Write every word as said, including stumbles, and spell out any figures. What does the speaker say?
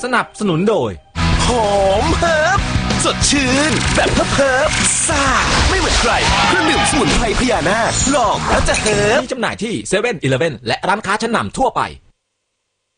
สนับสนุนโดยหอมเฮิร์บสดชื่นแบบเพิบๆซ่าไม่เหมือนใครเครื่องดื่มสมุนไพรพญานาคลองแล้วจะเฮิร์บมีจำหน่ายที่เซเว่นอีเลฟเว่นและร้านค้าชั้นนำทั่วไป